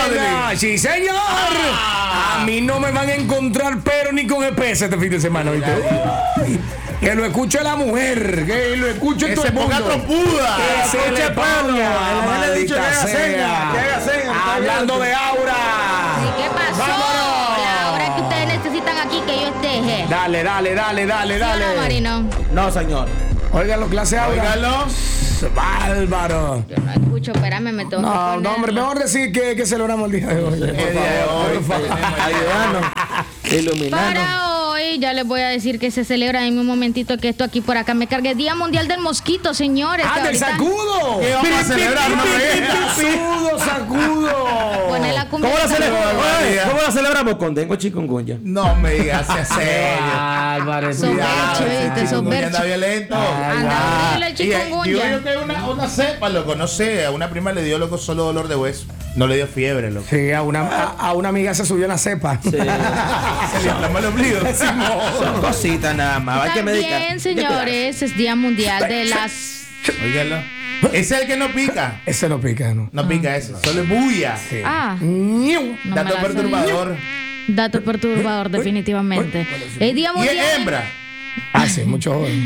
Adeline. Sí, señor. A mí no me van a encontrar pero ni con EPS este fin de semana, ¿viste? Uy, que lo escuche la mujer, que lo escuche todo el mundo. Que se ponga trompuda. Que se le ponga. Le he dicho que haga Sea. señas. Hablando de aura. ¿Y qué pasó? ¡Vámonos! La hora que ustedes necesitan aquí que yo esté. Dale. No, Marino. No, señor. Óiganlo, clase aura. Óigalo. Bárbaro. Yo no escucho, espérame, me tengo que No, poner. no, hombre, mejor decir que celebramos el día de hoy. Ayudarnos. Iluminarnos. Para hoy, ya les voy a decir que se celebra en un momentito que esto aquí por acá me cargue. Día Mundial del Mosquito, señores. ¡Ah, que del ahorita- sacudo! ¿Qué vamos a celebrar? No me digas. Sacudo. Poner la cumbia. ¿Cómo la celebramos? Con dengue chikungunya. No me digas, sea serio. Álvarez. Son Cuidado, bercho, ese ¿viste? Son chikungunya anda bercho. violento. Anda horrible el Y digo chikungunya. yo que una cepa, loco, no sé, a una prima le dio, loco, solo dolor de hueso. No le dio fiebre, loco. Sí, a una amiga se subió en la cepa. Se le inflamó el ombligo. Son cositas nada más. Hay que medicar. También, señores, es Día Mundial de las... Óigalo. Ese es el que no pica. Ese no pica, ¿no? No pica ese, solo es bulla. Sí. Ah, Ñiu. no me Dato la perturbador. dato perturbador, definitivamente. Es Día Y Mundial... es hembra. Ah, sí, mucho joven.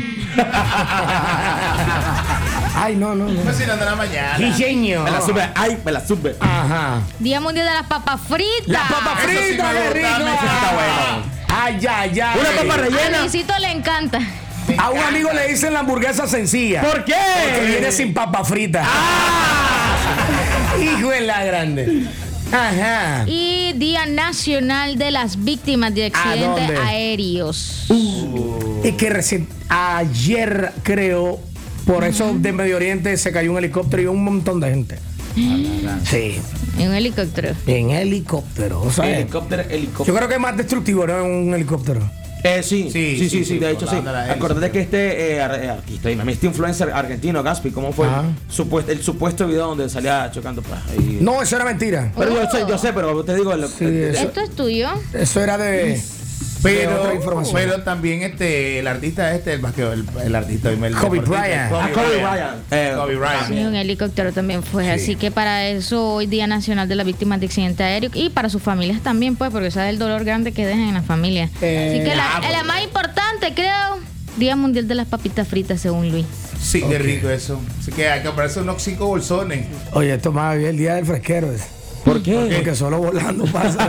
Ay, no. Pues si no anda en la mañana. Sí, señor. Me la sube. Ay, me la sube. Ajá. Día Mundial de las papas fritas. La papa Eso sí frita, me qué gusta, rico. me Está bueno. Ay, ay, ay. Una papa A rellena. Luisito le encanta. A un amigo le dicen la hamburguesa sencilla. ¿Por qué? Porque viene sin papa frita. Hijo de la grande. Ajá. Y Día Nacional de las Víctimas de Accidentes dónde? Aéreos. Es que recién ayer, creo, por eso de Medio Oriente se cayó un helicóptero y un montón de gente. Sí, En un helicóptero. en helicóptero. O sea, Helicóptero. yo creo que es más destructivo, ¿no? Un helicóptero. Sí, de hecho sí. Acordate que este influencer argentino, Gaspi, ¿cómo fue? Ajá. El supuesto video donde salía chocando. Ahí. No, eso era mentira. Pero yo sé, pero te digo. Sí, eso. ¿Esto es tuyo? Eso era de otra información. Pero también el artista el basquetbol, el artista el Kobe deportista, Bryant. Kobe Bryant. Kobe Bryant. Sí, un helicóptero también fue. Así que para eso hoy Día Nacional de las Víctimas de Accidentes Aéreos y para sus familias también, pues, porque sabe el dolor grande que dejan en la familia. Así que la más importante, creo, Día Mundial de las Papitas Fritas, según Luis. Sí, qué rico eso. Así que hay que comprarse unos 5 bolsones. Oye, esto más bien el día del fresquero. ¿Por qué? Porque solo volando pasa.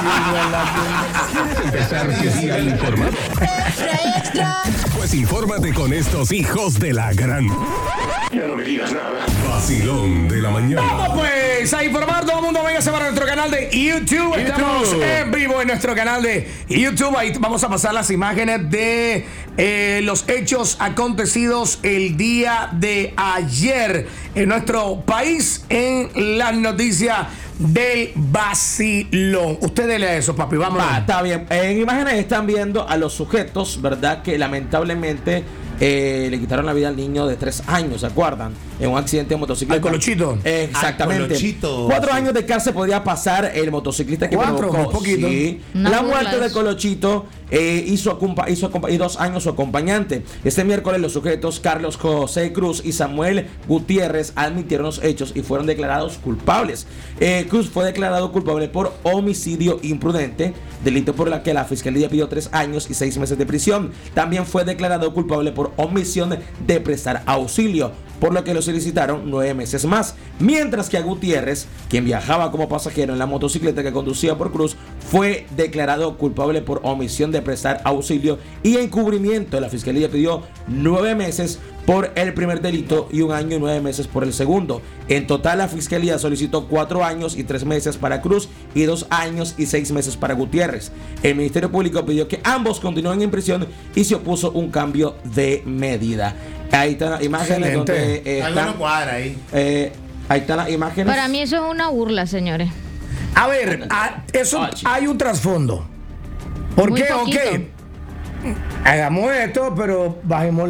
Pues infórmate con estos hijos de la gran. Ya no me digas nada. Vacilón de la mañana. Vamos pues a informar, todo el mundo véngase para nuestro canal de YouTube. Estamos en vivo en nuestro canal de YouTube. Ahí vamos a pasar las imágenes de los hechos acontecidos el día de ayer en nuestro país en las noticias del vacilón. Usted lea eso, papi, vamos. Está bien. En imágenes están viendo a los sujetos, ¿verdad? Que lamentablemente le quitaron la vida al niño de 3 años, ¿se acuerdan? En un accidente de motocicleta. Al Colochito. Exactamente. Al Colochito. 4 años de cárcel podría pasar el motociclista que 4, provocó. muy poquito. Sí. No La burlas. muerte de Colochito y 2 años su acompañante. Este miércoles los sujetos Carlos José Cruz y Samuel Gutiérrez admitieron los hechos y fueron declarados culpables. Cruz fue declarado culpable por homicidio imprudente, delito por la que la fiscalía pidió 3 años y 6 meses de prisión. También fue declarado culpable por omisión de prestar auxilio, por lo que lo solicitaron 9 meses más. Mientras que a Gutiérrez, quien viajaba como pasajero en la motocicleta que conducía por Cruz, fue declarado culpable por omisión de prestar auxilio y encubrimiento. La fiscalía pidió 9 meses por el primer delito y 1 año y 9 meses por el segundo. En total, la fiscalía solicitó 4 años y 3 meses para Cruz y 2 años y 6 meses para Gutiérrez. El Ministerio Público pidió que ambos continúen en prisión y se opuso un cambio de medida. Ahí están las imágenes. Excelente. Donde Algo no cuadra ahí. ahí están las imágenes. Para mí eso es una burla, señores. A ver, eso hay un trasfondo. ¿Por Muy qué? poquito. Ok. Hagamos esto, pero bajemos,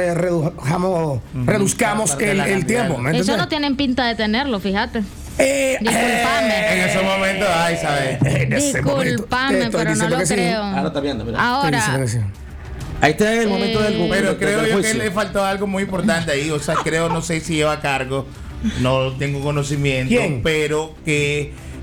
reduzcamos el tiempo. ¿me Eso entiendes? no tienen pinta de tenerlo, fíjate. Disculpame. En esos momentos, ay, ¿sabes? En ese momento, Disculpame, te estoy pero no diciendo lo que sí. creo. Ahora está viendo, mira. Ahora, Estoy diciendo que sí. Ahí está el momento del Pero creo del yo que juicio. le faltó algo muy importante ahí. O sea, no sé si lleva a cargo, no tengo conocimiento, ¿Quién? pero que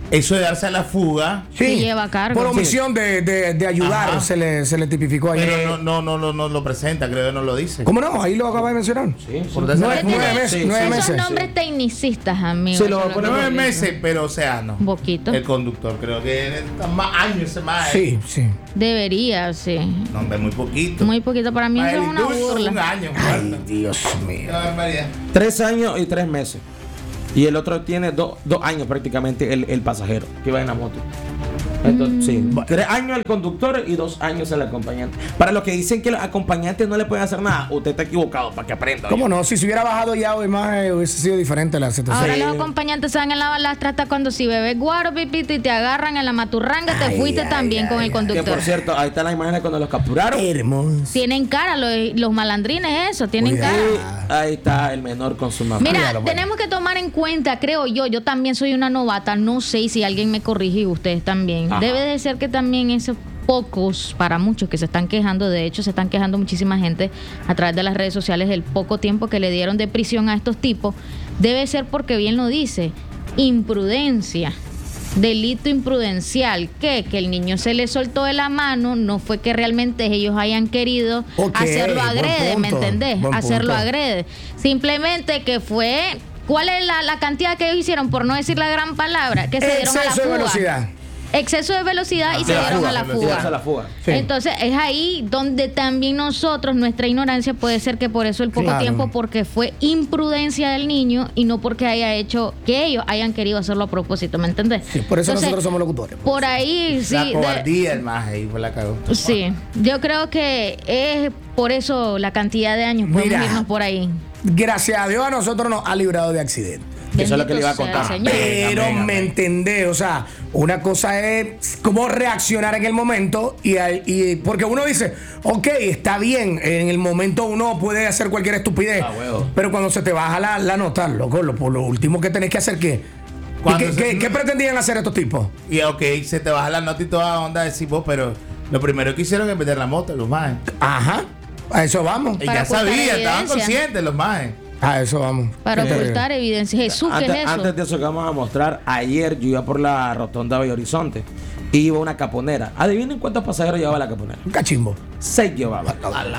eso de darse a la fuga. Sí, lleva cargo. Por omisión de ayudar, se le tipificó ahí. Pero no lo presenta, creo que no lo dice. ¿Cómo no? Ahí lo acaba de mencionar. Sí, Por darse a la fuga. 9 meses. Sí, 9 Esos meses. nombres tecnicistas, amigos. Sí, lo eso es ponemos que 9 dicen. meses, pero o sea, no. Un poquito. El conductor, creo que está más años más. Sí. Debería, sí. No, hombre, muy poquito. Muy poquito. Para mí Para eso el es una indulto, burla. 1 año. Ay, Dios mío. Qué barbaridad. 3 años y 3 meses. Y el otro tiene 2 años prácticamente el pasajero que iba en la moto. Entonces, sí. 3 años el conductor y 2 años el acompañante. Para los que dicen que los acompañantes no le pueden hacer nada, usted está equivocado, para que aprenda. ¿Cómo no? Si se hubiera bajado ya hoy más, hubiese sido diferente la situación. Ahora Sí. los acompañantes se van en la balastra hasta cuando si bebes guaro, pipito, y te agarran en la maturranga, te fuiste también con el Que conductor. por cierto, ahí está la imagen de cuando los capturaron. Hermoso. Tienen cara, los malandrines, eso, tienen Cuidado. cara. Ahí está el menor con su mamá. Mira, Cuídalo, pues. tenemos que tomar en cuenta, creo yo también soy una novata, no sé si alguien me corrige y ustedes también. Ajá. Debe de ser que también esos pocos, para muchos que se están quejando, de hecho se están quejando muchísima gente a través de las redes sociales del poco tiempo que le dieron de prisión a estos tipos, debe ser porque bien lo dice, imprudencia. Delito imprudencial, que el niño se le soltó de la mano, no fue que realmente ellos hayan querido Ok, hacerlo buen agrede, ¿me punto, entendés? buen Hacerlo punto. agrede. Simplemente que fue, ¿cuál es la cantidad que ellos hicieron, por no decir la gran palabra? Que se dieron a la Exceso de fuga. velocidad. Exceso de velocidad y se la dieron fuga, a la velocidad, fuga. a la fuga. Sí. Entonces es ahí donde también nosotros, nuestra ignorancia puede ser que por eso el poco Claro. tiempo, porque fue imprudencia del niño y no porque haya hecho, que ellos hayan querido hacerlo a propósito, ¿me entendés? Sí, por eso Entonces, nosotros somos locutores. Por ahí, sí. La cobardía, el más ahí fue la cagó. Sí, yo creo que es por eso la cantidad de años, podemos Mira. irnos por ahí. Gracias a Dios a nosotros nos ha librado de accidentes. Eso es lo que le iba a Bendito sea contar. el Señor. Pero Amén, amén. me entendés, o sea, una cosa es cómo reaccionar en el momento y porque uno dice, ok, está bien, en el momento uno puede hacer cualquier estupidez, Ah, huevo. pero cuando se te baja la nota, loco, lo último que tenés que hacer, ¿qué? ¿Y Cuando ¿Qué pretendían hacer estos tipos? Y ok, se te baja la nota y toda onda, decís vos, pero lo primero que hicieron es meter la moto, los majes. Ajá, a eso vamos. Y Para ya ocultar sabían, estaban evidencia. conscientes los majes. A eso vamos. Para Qué ocultar terrible. evidencia. Jesús, ¿qué es eso? Antes de eso que vamos a mostrar, ayer yo iba por la rotonda Bello Horizonte y iba una caponera. Adivinen cuántos pasajeros llevaba la caponera. Un cachimbo. 6 llevaba.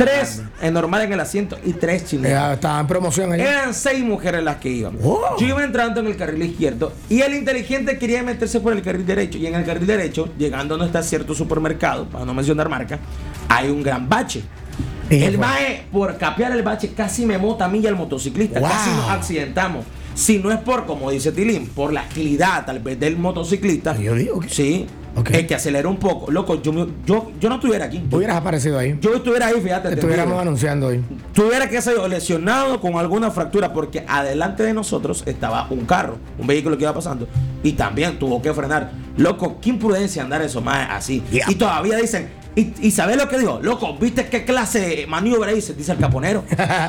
3 normal en el asiento y 3 chilenos. Estaba en promoción allá. Eran 6 mujeres las que iban. Wow. Yo iba entrando en el carril izquierdo y el inteligente quería meterse por el carril derecho. Y en el carril derecho, llegando a donde está cierto supermercado, para no mencionar marca, hay un gran bache. Y El fue. bache, por capear el bache, casi me mota a mí y al motociclista. Wow. Casi nos accidentamos. Si no es por, como dice Tilín, por la agilidad tal vez del motociclista. Yo digo que Sí. Ok. Es que acelera un poco. Loco, yo no estuviera aquí. hubieras aparecido ahí. Yo estuviera ahí, fíjate. Estuviéramos tendido. anunciando hoy. Tuviera que ser lesionado con alguna fractura porque adelante de nosotros estaba un carro, un vehículo que iba pasando y también tuvo que frenar. Loco, qué imprudencia andar eso más así. Yeah. Y todavía dicen, y ¿sabes lo que digo? Loco, ¿viste qué clase de maniobra dice el caponero?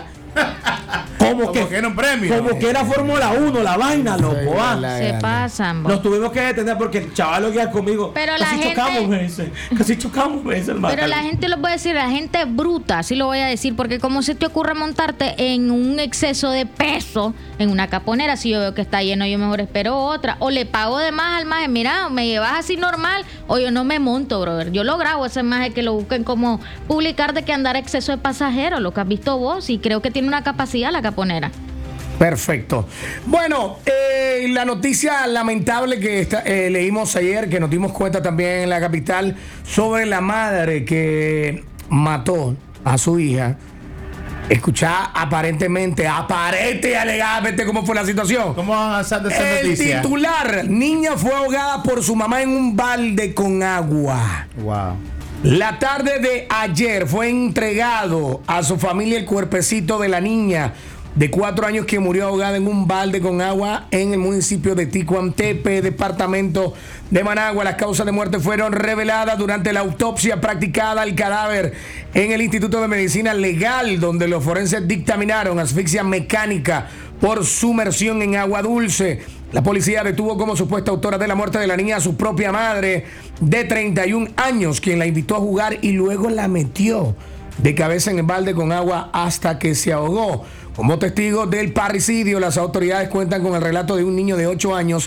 Como Como que era un premio. Como que era Fórmula 1 la vaina, loco. ah. Se pasan. Nos tuvimos que detener porque el chaval lo que iba conmigo. Pero la casi gente- chocamos, me dice. Casi chocamos, me dice el Pero Macal. la gente lo puede decir, la gente es bruta, así lo voy a decir, porque ¿cómo se te ocurre montarte en un exceso de peso en una caponera? Si yo veo que está lleno, yo mejor espero otra. O le pago de más al maje, mira, me llevas así normal, o yo no me monto, brother. Yo lo grabo ese maje que lo busquen como publicar de que andar exceso de pasajeros, lo que has visto vos, y creo que tiene una capacidad la caponera. Perfecto. Bueno, la noticia lamentable que leímos ayer, que nos dimos cuenta también en la capital, sobre la madre que mató a su hija. Escuchá aparente y alegadamente cómo fue la situación. ¿Cómo van avanzando esa El noticia? titular, niña fue ahogada por su mamá en un balde con agua. Wow. La tarde de ayer fue entregado a su familia el cuerpecito de la niña de 4 años que murió ahogada en un balde con agua en el municipio de Ticuantepe, departamento de Managua. Las causas de muerte fueron reveladas durante la autopsia practicada al cadáver en el Instituto de Medicina Legal, donde los forenses dictaminaron asfixia mecánica por sumersión en agua dulce. La policía detuvo como supuesta autora de la muerte de la niña a su propia madre de 31 años, quien la invitó a jugar y luego la metió de cabeza en el balde con agua hasta que se ahogó. Como testigo del parricidio, las autoridades cuentan con el relato de un niño de 8 años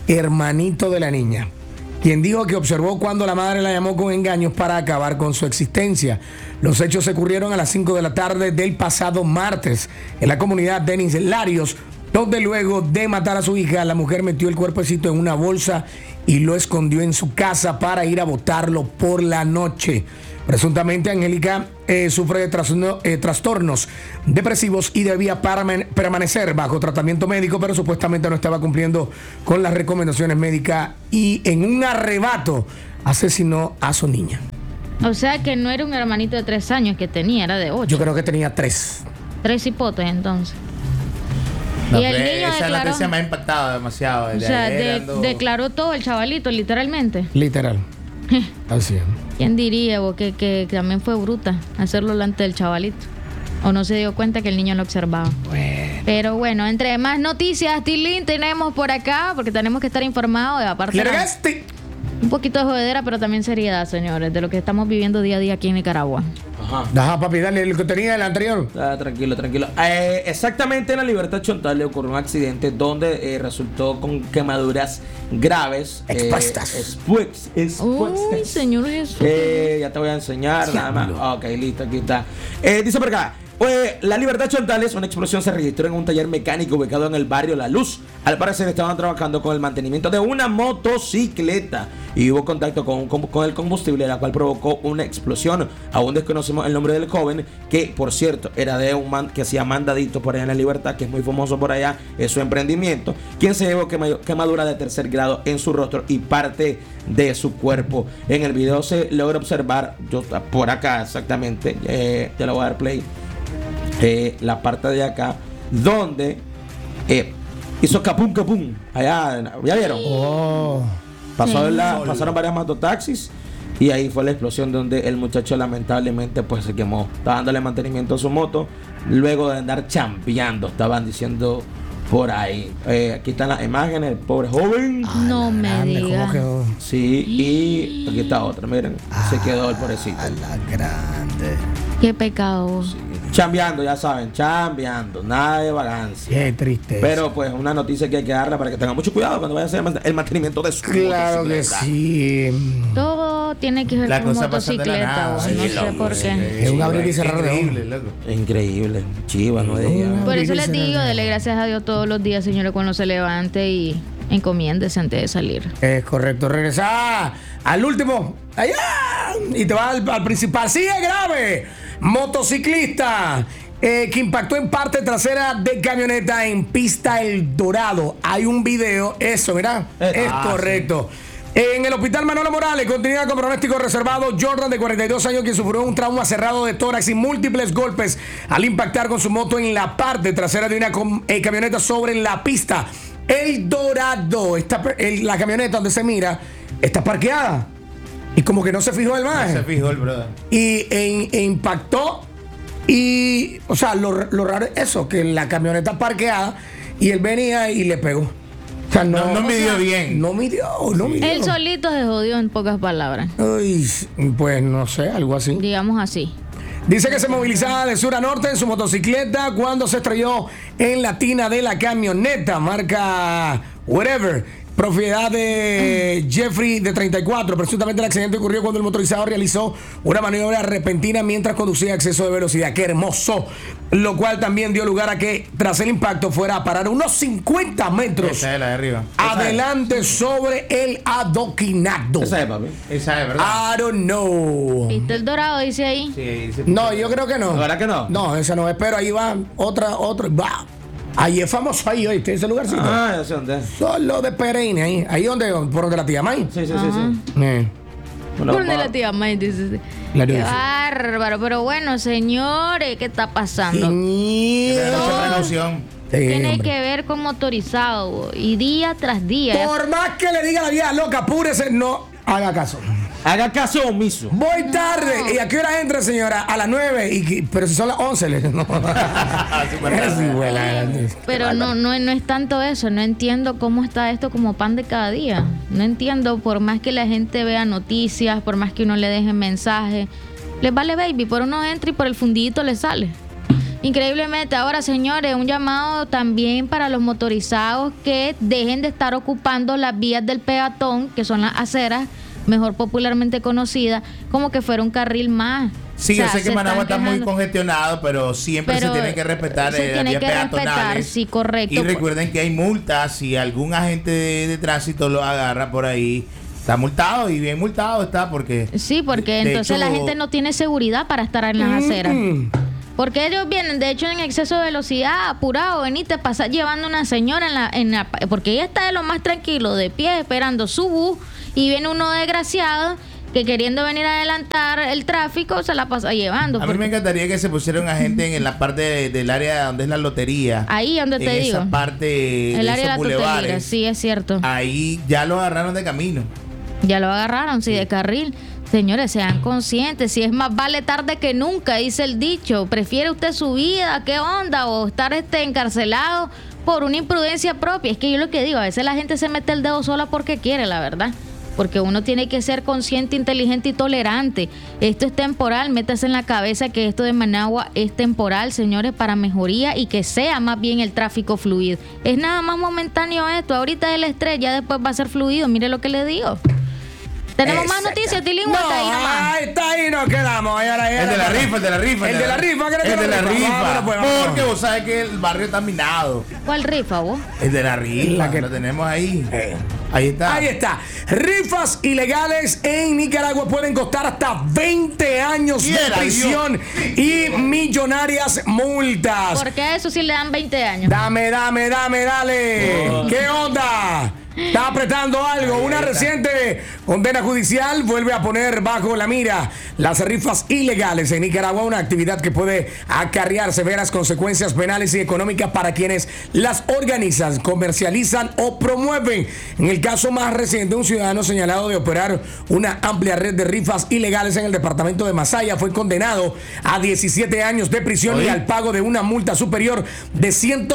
hermanito de la niña, quien dijo que observó cuando la madre la llamó con engaños para acabar con su existencia. Los hechos ocurrieron a las 5 de la tarde del pasado martes en la comunidad Denis Larios, donde luego de matar a su hija, la mujer metió el cuerpecito en una bolsa y lo escondió en su casa para ir a botarlo por la noche. Presuntamente, Angélica sufre de trastornos depresivos y debía permanecer bajo tratamiento médico, pero supuestamente no estaba cumpliendo con las recomendaciones médicas y en un arrebato asesinó a su niña. O sea que no era un hermanito de 3 años que tenía, era de 8. Yo creo que tenía 3. 3 hipotes entonces. No, y el niño esa es la declaró, noticia me ha impactado demasiado. o sea, declaró todo el chavalito, literalmente. Literal. Así es. ¿Quién diría vos, que también fue bruta hacerlo delante del chavalito? O no se dio cuenta que el niño lo observaba. Bueno. Pero bueno, entre más noticias, Tilín, tenemos por acá, porque tenemos que estar informados. Aparte, un poquito de jodedera, pero también seriedad, señores, de lo que estamos viviendo día a día aquí en Nicaragua. Ajá, papi, dale el que tenía el anterior. Tranquilo. Exactamente en la Libertad Chontal le ocurrió un accidente donde resultó con quemaduras graves. Expuestas. Uy, señor Jesús. Ya te voy a enseñar nada más. Ok, listo, aquí está. Dice por acá. La Libertad Chontales, una explosión se registró en un taller mecánico ubicado en el barrio La Luz. Al parecer estaban trabajando con el mantenimiento de una motocicleta y hubo contacto con el combustible, la cual provocó una explosión. Aún desconocemos el nombre del joven, que por cierto era de un man que hacía mandadito por allá en La Libertad, que es muy famoso por allá, es su emprendimiento, quien se llevó quemadura de 3er grado en su rostro y parte de su cuerpo. En el video se logra observar, yo por acá exactamente, ya le voy a dar play. La parte de acá donde hizo capum allá, ¿ya vieron? Pasaron varias mototaxis y ahí fue la explosión donde el muchacho lamentablemente pues se quemó. Estaba dándole mantenimiento a su moto luego de andar chambeando, estaban diciendo por ahí. Aquí están las imágenes del pobre joven. No me digas. Sí, y aquí está otra, miren, se quedó el pobrecito. A la grande. Qué pecado. Sí. Chambeando, ya saben, nada de vagancia. Qué triste. Pero pues una noticia que hay que darla para que tengan mucho cuidado cuando vayan a hacer el mantenimiento de su Claro que motocicleta. sí. Todo tiene que ver con motocicleta, no sé por qué. Es un abrir y cerrar de increíble, loco. Increíble, chiva, no diga. Por eso les digo, dele gracias a Dios todos los días, señores, cuando se levante y encomiéndese antes de salir. Es correcto. Regresa al último. Allá. Y te va al principal. Sigue grave. Motociclista que impactó en parte trasera de camioneta en Pista El Dorado. Hay un video. Eso, mira. Es correcto. Sí. En el hospital Manolo Morales continúa con pronóstico reservado Jordan, de 42 años, quien sufrió un trauma cerrado de tórax y múltiples golpes al impactar con su moto en la parte trasera de una camioneta sobre la pista El Dorado. La camioneta donde se mira está parqueada y como que no se fijó el maje. No se fijó el brother. Y impactó. Y, o sea, lo raro es eso, que la camioneta parqueada y él venía y le pegó. O sea, no midió bien. No midió. Él solito se jodió, en pocas palabras. Uy, pues no sé, algo así. Digamos así. Dice que se movilizaba de sur a norte en su motocicleta cuando se estrelló en la tina de la camioneta, marca whatever, propiedad de Jeffrey, de 34. Presuntamente el accidente ocurrió cuando el motorizado realizó una maniobra repentina mientras conducía a exceso de velocidad. ¡Qué hermoso! Lo cual también dio lugar a que tras el impacto fuera a parar unos 50 metros Esa es la de arriba. adelante sobre el adoquinado. Esa es, papi. Esa es, ¿verdad? I don't know. ¿Viste el dorado? Dice ahí. Sí, dice. No, yo creo que no. ¿La verdad que no? No, esa no es, pero ahí va otra. Va. Ahí es famoso ahí, oíste, ese lugarcito. Ya sé dónde es. Solo de Pereine, ahí donde, por donde la tía May. Sí. Por Bueno, de la tía May, dice. La Qué dice. bárbaro. Pero bueno, señores, ¿qué está pasando? Mucha precaución. Tiene hombre. que ver con motorizado y día tras día. Por más que le diga a la vieja loca, apúrese, no haga caso. Haga caso omiso. Voy tarde. ¿Y a qué hora entra, señora? A las 9. Pero si son las 11. No. Pero no es tanto eso. No entiendo cómo está esto como pan de cada día. No entiendo, por más que la gente vea noticias, por más que uno le deje mensajes, les vale baby, por uno entra y por el fundito le sale. Increíblemente. Ahora, señores, un llamado también para los motorizados que dejen de estar ocupando las vías del peatón, que son las aceras, mejor popularmente conocidas, como que fuera un carril más. Sí, O sea, yo sé que se Managua están está muy quejando. congestionado, pero siempre se tiene que respetar se las tiene vías que respetar, peatonales. sí, correcto. Y recuerden que hay multas. Si algún agente de tránsito lo agarra por ahí, está multado y bien multado está porque... Sí, porque de entonces hecho, la gente no tiene seguridad para estar en las aceras. Porque ellos vienen, de hecho, en exceso de velocidad, apurado, venite, pasar llevando una señora porque ella está de lo más tranquilo, de pie, esperando su bus, y viene uno desgraciado que queriendo venir a adelantar el tráfico se la pasa llevando. A mí me encantaría que se pusiera un agente en la parte del área donde es la lotería. Ahí donde te en digo. esa parte El de área de esos la tutelera, bulevares. sí, es cierto. Ahí ya lo agarraron de camino. Ya lo agarraron, sí, de carril. Señores, sean conscientes. Si es más vale tarde que nunca, dice el dicho. ¿Prefiere usted su vida? ¿Qué onda? ¿O estar encarcelado por una imprudencia propia? Es que yo lo que digo, a veces la gente se mete el dedo sola porque quiere, la verdad. Porque uno tiene que ser consciente, inteligente y tolerante. Esto es temporal, métase en la cabeza que esto de Managua es temporal, señores, para mejoría y que sea más bien el tráfico fluido. Es nada más momentáneo esto, ahorita es el estrés, ya después va a ser fluido, mire lo que le digo. Tenemos más noticias, Tilín, No, ahí nomás. ahí nos quedamos. El de la rifa. El de la rifa, ¿qué El de la rifa. Vámonos, pues, vámonos. Porque vos sabes que el barrio está minado. ¿Cuál rifa, vos? El de la rifa, La que- lo tenemos ahí. Ahí está. Ahí está. Rifas ilegales en Nicaragua pueden costar hasta 20 años de Quiera prisión y millonarias multas. Porque a eso sí le dan 20 años. Dame, dale. ¿Qué onda? Está apretando algo. Una reciente condena judicial vuelve a poner bajo la mira las rifas ilegales en Nicaragua, una actividad que puede acarrear severas consecuencias penales y económicas para quienes las organizan, comercializan o promueven. En el caso más reciente, un ciudadano señalado de operar una amplia red de rifas ilegales en el departamento de Masaya fue condenado a 17 años de prisión y al pago de una multa superior de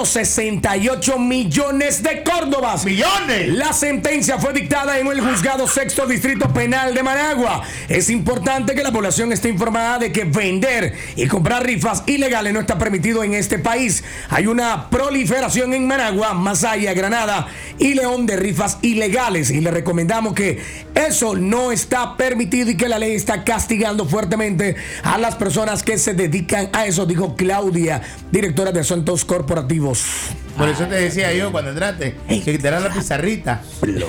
168 millones de córdobas. ¡Millones! La sentencia fue dictada en el juzgado sexto distrito penal de Managua. Es importante que la población esté informada de que vender y comprar rifas ilegales no está permitido en este país. Hay una proliferación en Managua, Masaya, Granada y León de rifas ilegales y le recomendamos que eso no está permitido y que la ley está castigando fuertemente a las personas que se dedican a eso, dijo Claudia, directora de Asuntos Corporativos. Por eso te decía yo cuando entraste que quitaran la pizarrita.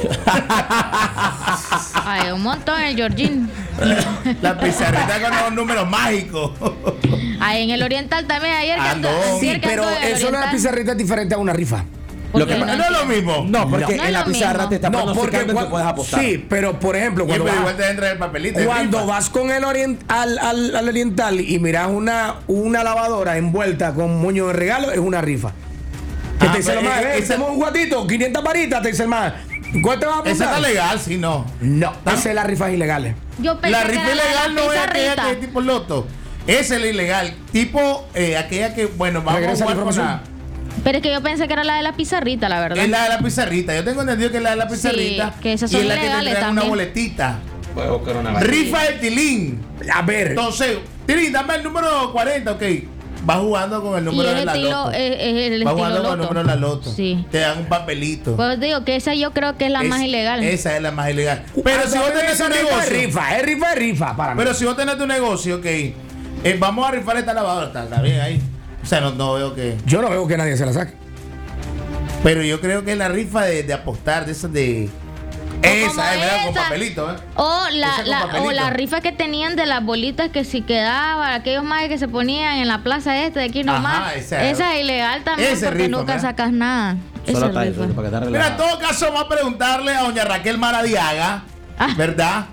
Ay, un montón el Georgín. La pizarrita con los números mágicos. Ay, en el Oriental también ayer que no. ayer que Pero ando en el eso no es Oriental. pizarrita es diferente a una rifa. ¿Por Lo qué que no No es lo mismo. No, porque No en es la lo pizarra mismo. te está pronosticando que puedes apostar. Sí, pero por ejemplo, cuando Pero vas, igual te entra el papelito. de cuando rifa. vas con el al Oriental y miras una lavadora envuelta con moño de regalo, es una rifa. Que te dice pero el más, esa- hacemos un guatito, 500 varitas, te dice el más. ¿Cuánto vas a Esa apostar? está legal, sí, no. No, esa es las rifas ilegales. Yo pensé La que rifa era la ilegal no es aquella pizarrita. que es tipo loto. Esa es la ilegal. Tipo aquella que, bueno, vamos a Regresa la jugar con la... información. Pero es que yo pensé que era la de la pizarrita, la verdad. Es la de la pizarrita. Yo tengo entendido que es la de la pizarrita. que esas y son es la que te ilegales entregan una también. boletita. Voy a buscar una Rifa de Tilín. A ver, Entonces, Tilín, dame el número 40, ok. Vas jugando con el Y número es de la estilo, loto. es el Vas estilo jugando con el loto. número de la loto. Sí. Te dan un papelito. Pues digo que esa yo creo que es la más ilegal. Esa es la más ilegal. Pero si vos tenés un negocio. es rifa para mí. Pero si vos tenés tu negocio, ok. Vamos a rifar esta lavadora. Está bien ahí. O sea, no veo que. Yo no veo que nadie se la saque. Pero yo creo que la rifa de apostar, de esas de. como Esa, ¿verdad? Con esa. papelito, ¿eh? O Esa con la papelito. rifa que tenían de las bolitas que si quedaban, aquellos más que se ponían en la plaza de aquí nomás. esa es ilegal también esa porque rifa, nunca ¿verdad? sacas nada. Solo Esa está rifa. eso, para que esté Mira, en relajado. todo caso, vamos a preguntarle a doña Raquel Maradiaga, Ah. ¿verdad?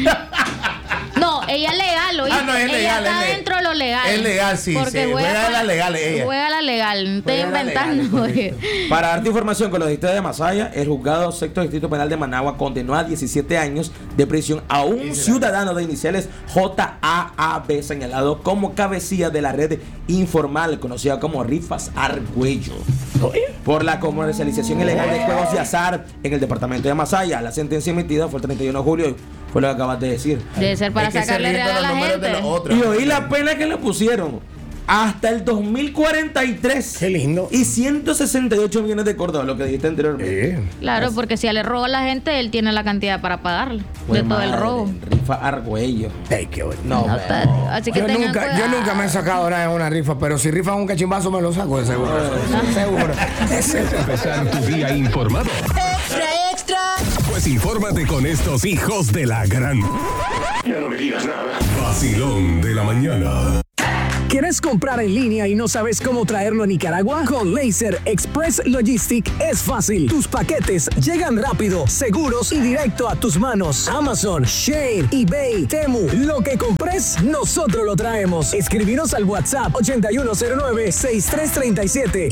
No, ella es legal, ¿oíste? Ah, no, es legal, ella está es legal. dentro de lo legal. Es legal, sí, Porque sí, juega con la legal ella. Juega la legal, no estoy Juega la legal, inventando. correcto. Para darte información con los distritos de Masaya, el juzgado sexto distrito penal de Managua condenó a 17 años de prisión a un ciudadano de iniciales JAAB, señalado como cabecilla de la red informal conocida como Rifas Argüello, por la comercialización ilegal de juegos de azar en el departamento de Masaya. La sentencia emitida fue el 31 de julio, fue lo que acabas de decir. Debe ser para Es que se sacarle ríen real con a los la números de gente. los otros. Y oí la pena que le pusieron. hasta el 2043. Qué lindo. Y 168 millones de cordados, lo que dijiste anteriormente. Claro, porque si le roba a la gente, él tiene la cantidad para pagarle de todo el robo. Rifa Argüello. Ey, qué bueno. No, No te digo. Así que Yo tengan nunca cuidado. me he sacado nada en una rifa, pero si rifan un cachimbazo me lo saco de seguro. Seguro. Empezar tu día informado. Pues infórmate con estos hijos de la gran. Ya no me digas nada. Vacilón de la mañana. ¿Quieres comprar en línea y no sabes cómo traerlo a Nicaragua? Con Laser Express Logistic es fácil. Tus paquetes llegan rápido, seguros y directo a tus manos. Amazon, Shein, eBay, Temu. Lo que compres, nosotros lo traemos. Escribinos al WhatsApp 8109-6337